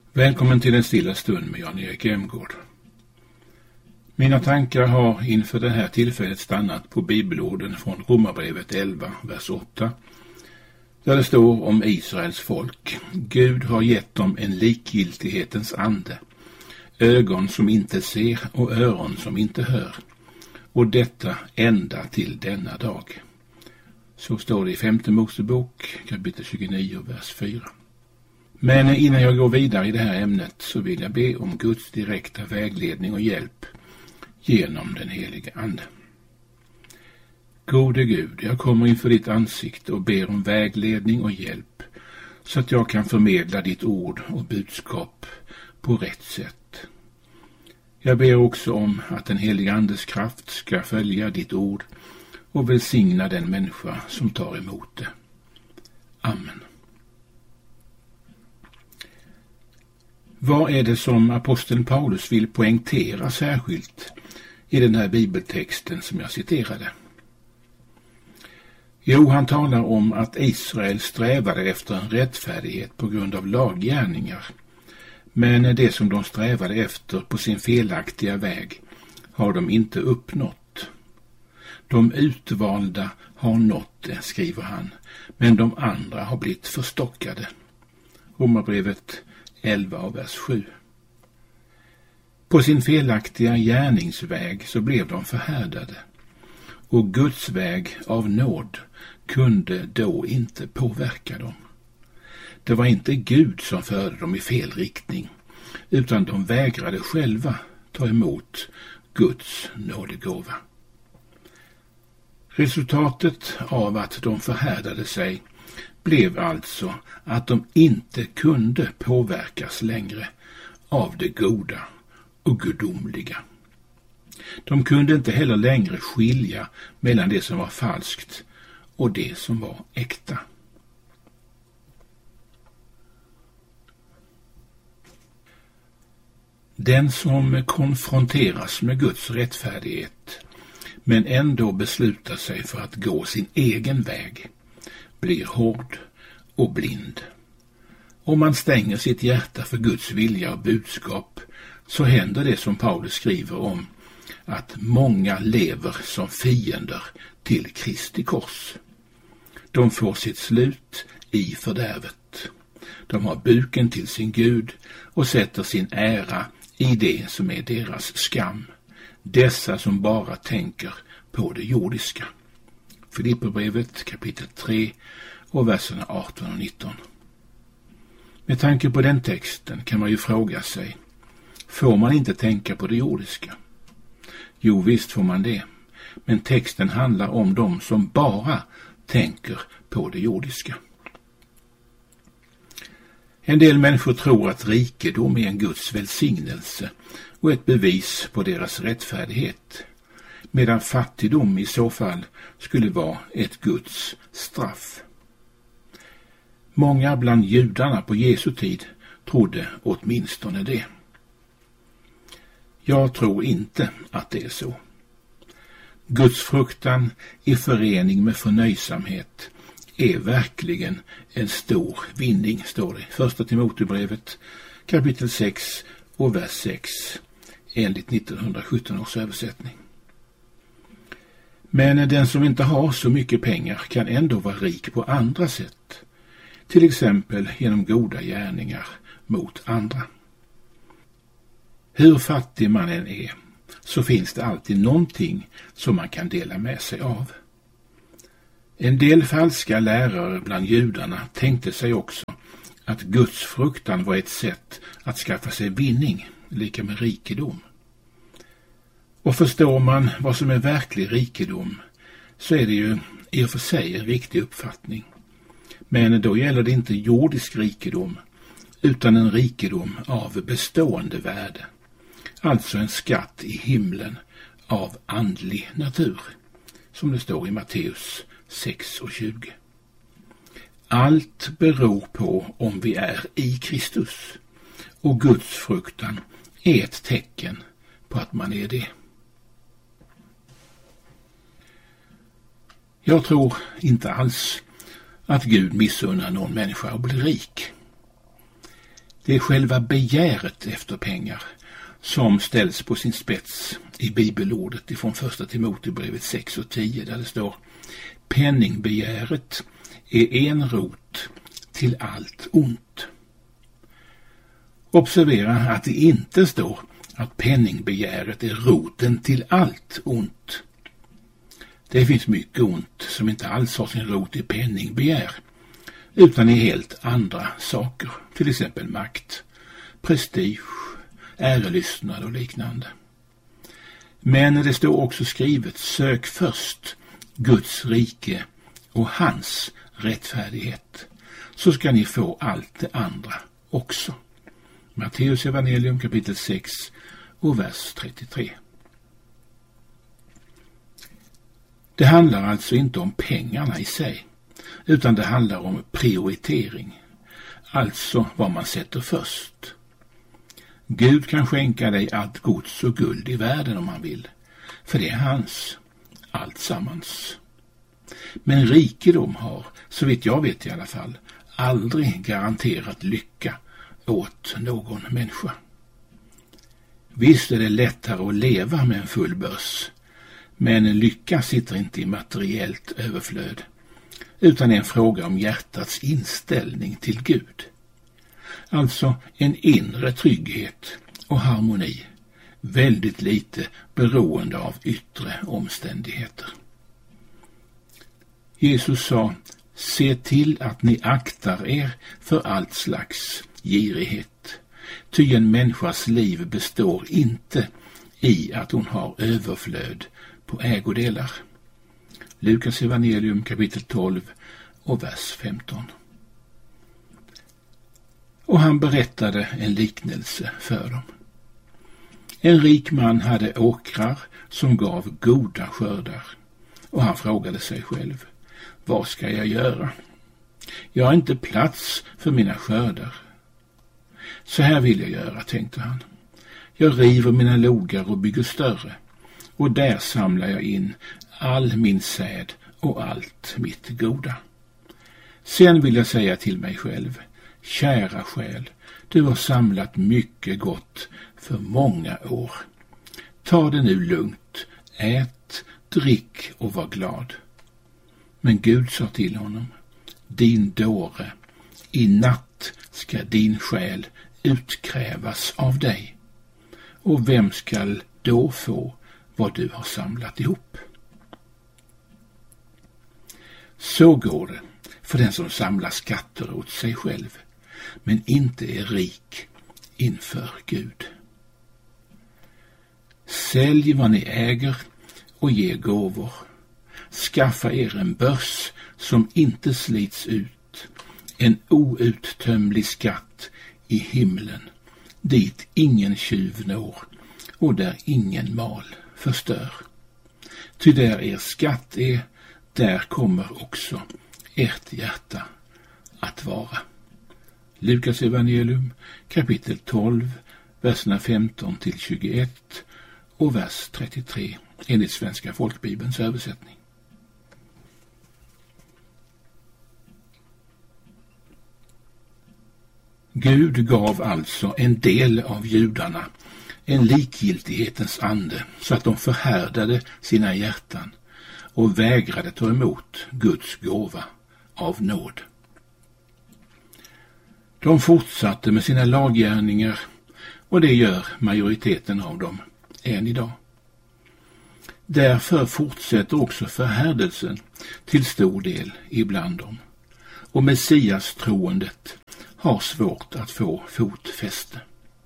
Välkommen till en stilla stund med Jan-Erik Emgård. Mina tankar har inför det här tillfället stannat på bibelorden från Romarbrevet 11, vers 8. Där det står om Israels folk. Gud har gett dem en likgiltighetens ande. Ögon som inte ser och öron som inte hör. Och detta ända till denna dag. Så står det i 5:e Mosebok, kapitel 29, vers 4. Men innan jag går vidare i det här ämnet så vill jag be om Guds direkta vägledning och hjälp genom den helige Ande. Gode Gud, jag kommer inför ditt ansikte och ber om vägledning och hjälp så att jag kan förmedla ditt ord och budskap på rätt sätt. Jag ber också om att den helige Andes kraft ska följa ditt ord och välsigna den människa som tar emot det. Amen. Vad är det som aposteln Paulus vill poängtera särskilt i den här bibeltexten som jag citerade? Jo, han talar om att Israel strävade efter en rättfärdighet på grund av laggärningar. Men det som de strävade efter på sin felaktiga väg har de inte uppnått. De utvalda har nått det, skriver han, men de andra har blivit förstockade. Romarbrevet 11, vers 7. På sin felaktiga gärningsväg så blev de förhärdade, och Guds väg av nåd kunde då inte påverka dem. Det var inte Gud som förde dem i fel riktning, utan de vägrade själva ta emot Guds nådegåva. Resultatet av att de förhärdade sig blev alltså att de inte kunde påverkas längre av det goda och gudomliga. De kunde inte heller längre skilja mellan det som var falskt och det som var äkta. Den som konfronteras med Guds rättfärdighet men ändå beslutar sig för att gå sin egen väg blir hård och blind. Om man stänger sitt hjärta för Guds vilja och budskap så händer det som Paulus skriver om, att många lever som fiender till Kristi kors. De får sitt slut i fördärvet. De har buken till sin Gud och sätter sin ära i det som är deras skam. Dessa som bara tänker på det jordiska. Filipperbrevet kapitel 3 och verserna 18 och 19. Med tanke på den texten kan man ju fråga sig, får man inte tänka på det jordiska? Jo, visst får man det, men texten handlar om dem som bara tänker på det jordiska. En del människor tror att rikedom är en Guds välsignelse och ett bevis på deras rättfärdighet, medan fattigdom i så fall skulle vara ett Guds straff. Många bland judarna på Jesu tid trodde åtminstone det. Jag tror inte att det är så. Guds fruktan i förening med förnöjsamhet är verkligen en stor vinning, står det i Första Timoteusbrevet kapitel 6 och vers 6 enligt 1917 års översättning. Men den som inte har så mycket pengar kan ändå vara rik på andra sätt, till exempel genom goda gärningar mot andra. Hur fattig man än är så finns det alltid någonting som man kan dela med sig av. En del falska lärare bland judarna tänkte sig också att Guds fruktan var ett sätt att skaffa sig vinning, lika med rikedom. Och förstår man vad som är verklig rikedom så är det ju i och för sig en riktig uppfattning. Men då gäller det inte jordisk rikedom utan en rikedom av bestående värde. Alltså en skatt i himlen av andlig natur, som det står i Matteus 6:20. Allt beror på om vi är i Kristus, och Guds fruktan är ett tecken på att man är det. Jag tror inte alls att Gud missunnar någon människa att bli rik. Det är själva begäret efter pengar som ställs på sin spets i bibelordet ifrån första Timoteusbrevet 6:10 där det står: penningbegäret är en rot till allt ont. Observera att det inte står att penningbegäret är roten till allt ont. Det finns mycket ont som inte alls har sin rot i penningbegär, utan i helt andra saker, till exempel makt, prestige, ärelystnad och liknande. Men det står också skrivet: sök först Guds rike och hans rättfärdighet, så ska ni få allt det andra också. Matteus evangelium kapitel 6 och vers 33. Det handlar alltså inte om pengarna i sig, utan det handlar om prioritering, alltså vad man sätter först. Gud kan skänka dig allt gods och guld i världen om han vill, för det är hans, allt sammans. Men rikedom har, så vitt jag vet i alla fall, aldrig garanterat lycka åt någon människa. Visst är det lättare att leva med en full börs, men lycka sitter inte i materiellt överflöd, utan är en fråga om hjärtats inställning till Gud. Alltså en inre trygghet och harmoni, väldigt lite beroende av yttre omständigheter. Jesus sa: se till att ni aktar er för allt slags girighet, ty en människas liv består inte i att hon har överflöd på ägodelar. Lukas evangelium kapitel 12 och vers 15. Och han berättade en liknelse för dem. En rik man hade åkrar som gav goda skördar, och han frågade sig själv: vad ska jag göra? Jag har inte plats för mina skördar. Så här vill jag göra, tänkte han. Jag river mina logar och bygger större, och där samlar jag in all min säd och allt mitt goda. Sen vill jag säga till mig själv: kära själ, du har samlat mycket gott för många år. Ta det nu lugnt, ät, drick och var glad. Men Gud sa till honom: din dåre, i natt ska din själ utkrävas av dig. Och vem skall då få vad du har samlat ihop? Så går det för den som samlar skatter åt sig själv, men inte är rik inför Gud. Sälj vad ni äger och ge gåvor. Skaffa er en börs som inte slits ut, en outtömlig skatt i himlen, dit ingen tjuv når och där ingen mal förstör. Ty där er skatt är, där kommer också ert hjärta att vara. Lukas evangelium kapitel 12, verserna 15-21 och vers 33 enligt Svenska folkbibelns översättning. Gud gav alltså en del av judarna en likgiltighetens ande, så att de förhärdade sina hjärtan och vägrade ta emot Guds gåva av nåd. De fortsatte med sina laggärningar, och det gör majoriteten av dem än idag. Därför fortsätter också förhärdelsen till stor del ibland dem, och Messias troendet har svårt att få fotfäste.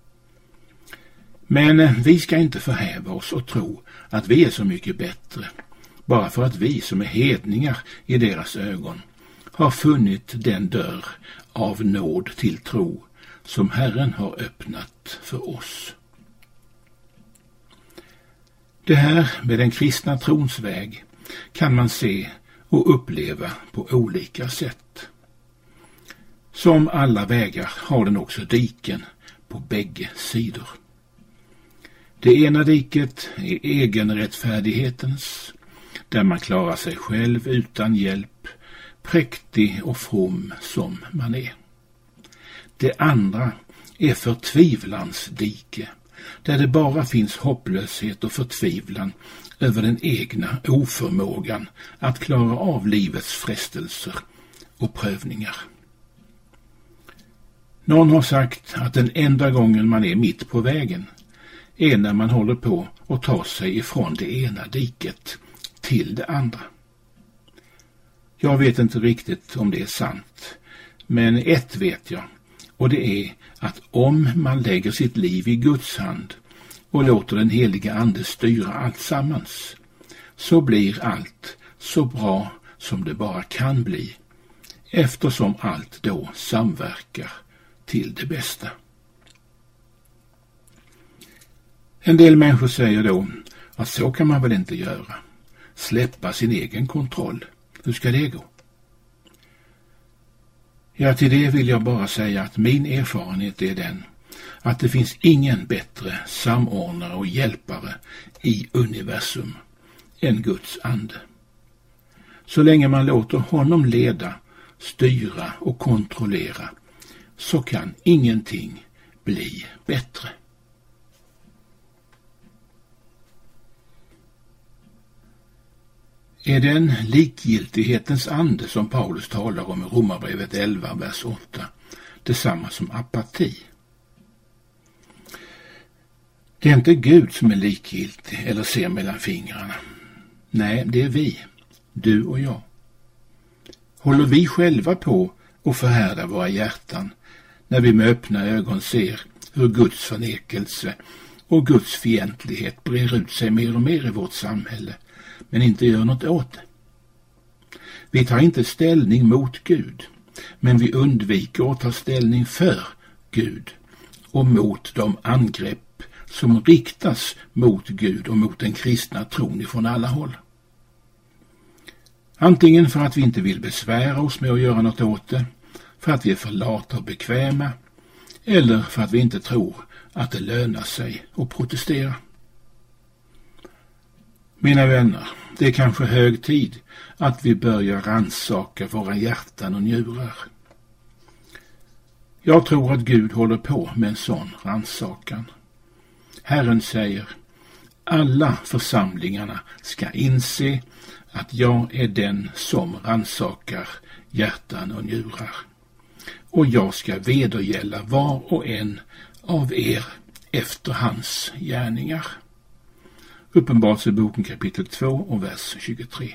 Men vi ska inte förhäva oss och tro att vi är så mycket bättre, bara för att vi som är hedningar i deras ögon har funnit den dörr av nåd till tro som Herren har öppnat för oss. Det här med den kristna trons väg kan man se och uppleva på olika sätt. Som alla vägar har den också diken på bägge sidor. Det ena diket är egenrättfärdighetens, där man klarar sig själv utan hjälp, präktig och from som man är. Det andra är förtvivlans dike, där det bara finns hopplöshet och förtvivlan över den egna oförmågan att klara av livets frestelser och prövningar. Någon har sagt att den enda gången man är mitt på vägen är när man håller på att ta sig ifrån det ena diket till det andra. Jag vet inte riktigt om det är sant, men ett vet jag, och det är att om man lägger sitt liv i Guds hand och låter den heliga ande styra allt sammans, så blir allt så bra som det bara kan bli, eftersom allt då samverkar till det bästa. En del människor säger då att så kan man väl inte göra. Släppa sin egen kontroll. Hur ska det gå? Ja, till det vill jag bara säga att min erfarenhet är den att det finns ingen bättre samordnare och hjälpare i universum än Guds ande. Så länge man låter honom leda, styra och kontrollera, så kan ingenting bli bättre. Är den likgiltighetens ande som Paulus talar om i Romarbrevet 11, vers 8, detsamma som apati? Det är inte Gud som är likgiltig eller ser mellan fingrarna. Nej, det är vi, du och jag. Håller vi själva på och förhärda våra hjärtan när vi med öppna ögon ser hur Guds förnekelse och Guds fientlighet brer ut sig mer och mer i vårt samhälle, men inte gör något åt det? Vi tar inte ställning mot Gud, men vi undviker att ta ställning för Gud och mot de angrepp som riktas mot Gud och mot den kristna tron ifrån alla håll. Antingen för att vi inte vill besvära oss med att göra något åt det, för att vi är för lata och bekväma, eller för att vi inte tror att det lönar sig att protestera. Mina vänner, det är kanske hög tid att vi börjar rannsaka våra hjärtan och njurar. Jag tror att Gud håller på med en sån rannsakan. Herren säger: alla församlingarna ska inse att jag är den som rannsakar hjärtan och njurar. Och jag ska vedergälla var och en av er efter hans gärningar. Uppenbarelseboken kapitel 2 och vers 23.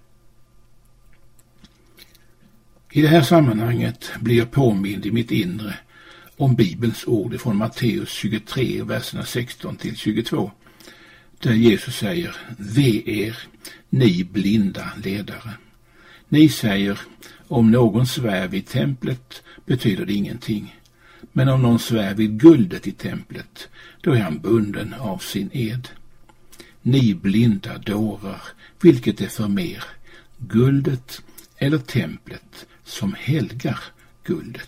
I det här sammanhanget blir jag påmind i mitt inre om Bibelns ord från Matteus 23, verserna 16 till 22, där Jesus säger: ve er, ni blinda ledare. Ni säger, om någon svär vid templet betyder det ingenting, men om någon svär vid guldet i templet, då är han bunden av sin ed. Ni blinda dårar, vilket är för mer, guldet eller templet som helgar guldet?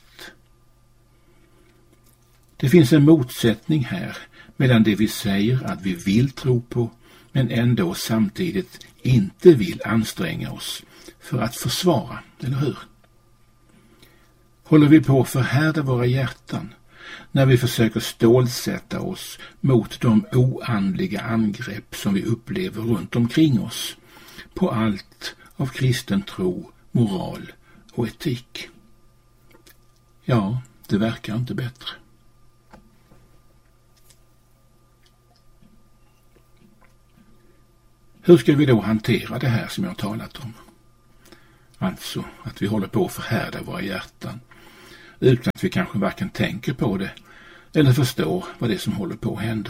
Det finns en motsättning här mellan det vi säger att vi vill tro på, men ändå samtidigt inte vill anstränga oss för att försvara, eller hur? Håller vi på att förhärda våra hjärtan när vi försöker stålsätta oss mot de oandliga angrepp som vi upplever runt omkring oss på allt av kristen tro, moral och etik? Ja, det verkar inte bättre. Hur ska vi då hantera det här som jag har talat om? Alltså att vi håller på att förhärda våra hjärtan utan att vi kanske varken tänker på det eller förstår vad det är som håller på att hända.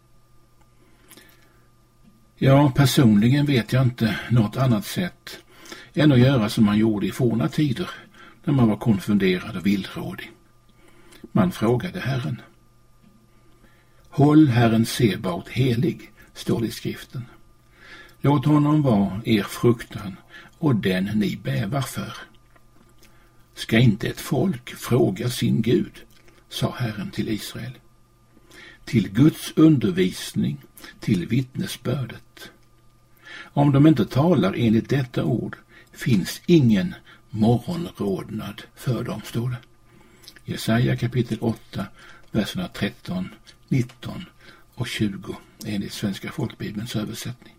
Ja, personligen vet jag inte något annat sätt än att göra som man gjorde i forna tider när man var konfunderad och villrådig. Man frågade Herren. Håll Herren Sebaot helig, står det i skriften. Låt honom vara er fruktan och den ni bävar för. Ska inte ett folk fråga sin Gud, sa Herren till Israel. Till Guds undervisning, till vittnesbördet. Om de inte talar enligt detta ord finns ingen morgonrodnad för dem, står det. Jesaja kapitel 8, verserna 13, 19 och 20 enligt Svenska folkbibelns översättning.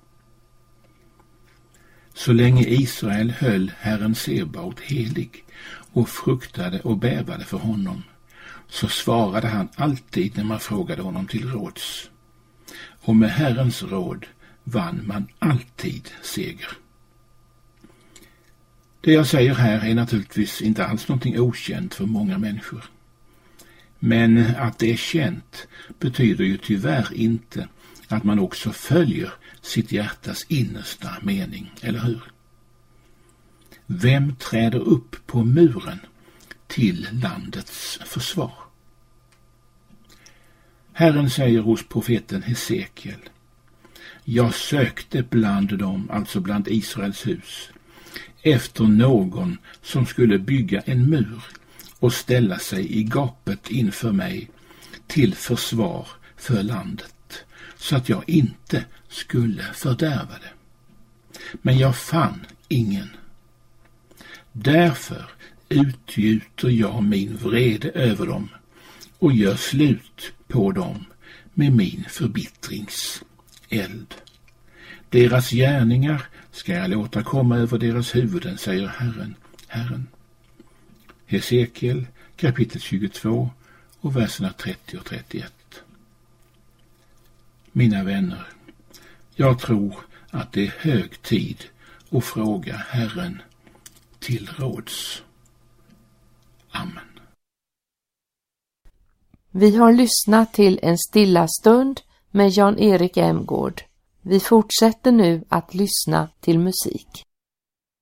Så länge Israel höll Herren Sebaot helig och fruktade och bävade för honom, så svarade han alltid när man frågade honom till råds. Och med Herrens råd vann man alltid seger. Det jag säger här är naturligtvis inte alls någonting okänt för många människor. Men att det är känt betyder ju tyvärr inte att man också följer sitt hjärtas innersta mening, eller hur? Vem träder upp på muren till landets försvar? Herren säger hos profeten Hesekiel: jag sökte bland dem, alltså bland Israels hus, efter någon som skulle bygga en mur och ställa sig i gapet inför mig till försvar för landet, så att jag inte skulle fördärva det. Men jag fann ingen. Därför utgjuter jag min vrede över dem och gör slut på dem med min förbittringseld. Deras gärningar ska jag låta komma över deras huvuden, säger Herren. Hesekiel kapitel 22 och verserna 30 och 31. Mina vänner, jag tror att det är hög tid att fråga Herren till råds. Amen. Vi har lyssnat till en stilla stund med Jan-Erik Emgård. Vi fortsätter nu att lyssna till musik.